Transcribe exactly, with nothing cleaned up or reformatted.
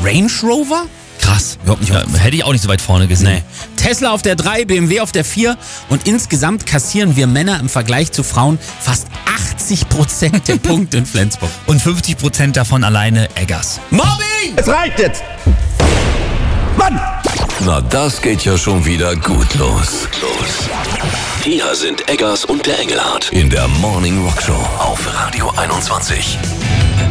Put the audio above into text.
Range Rover? Krass, überhaupt nicht. Ja, hätte ich auch nicht so weit vorne gesehen. Nee. Tesla auf der drei, B M W auf der vier und insgesamt kassieren wir Männer im Vergleich zu Frauen fast achtzig Prozent der Punkte in Flensburg. Und fünfzig Prozent davon alleine Eggers. Mobbing! Es reicht jetzt! Mann! Na, das geht ja schon wieder gut los. los. Hier sind Eggers und der Engelhardt in der Morning Rock Show auf Radio einundzwanzig.